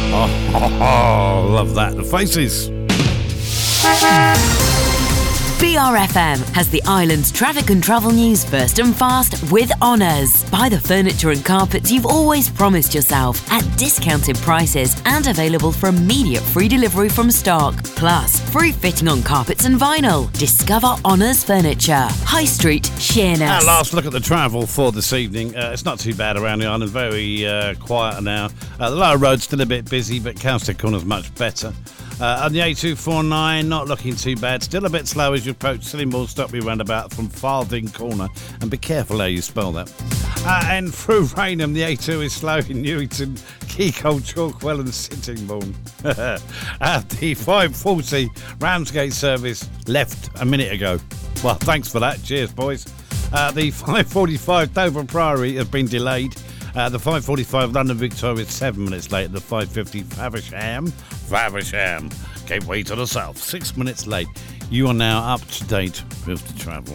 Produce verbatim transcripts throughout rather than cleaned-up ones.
Oh, oh, oh, love that. The Faces. B R F M has the island's traffic and travel news first and fast with Honours. Buy the furniture and carpets you've always promised yourself at discounted prices and available for immediate free delivery from stock. Plus, free fitting on carpets and vinyl. Discover Honours Furniture. High Street, Sheerness. Our last look at the travel for this evening. Uh, it's not too bad around the island. Very uh, quiet now. Uh, the lower road's still a bit busy, but Cowstick Corner's much better. Uh, on the A two forty-nine, not looking too bad. Still a bit slow as you approach Sillingbourne Stockley roundabout from Farthing Corner. And be careful how you spell that. Uh, and through Rainham, the A two is slow in Newington, Keykole, Chalkwell and Sittingbourne. uh, the five forty Ramsgate service left a minute ago. Well, thanks for that. Cheers, boys. Uh, the five forty-five Dover Priory has been delayed. Uh, the five forty-five London Victoria is seven minutes late. The five fifty Faversham, Faversham, Gateway to the South, six minutes late. You are now up to date with the travel.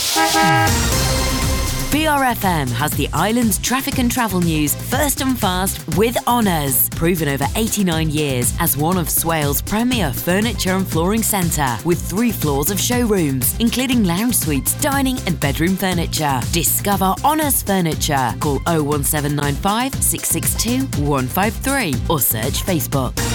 B R F M has the island's traffic and travel news first and fast with Honours. Proven over eighty-nine years as one of Swale's premier furniture and flooring centre with three floors of showrooms, including lounge suites, dining and bedroom furniture. Discover Honours Furniture. Call oh one seven nine five, six six two, one five three or search Facebook.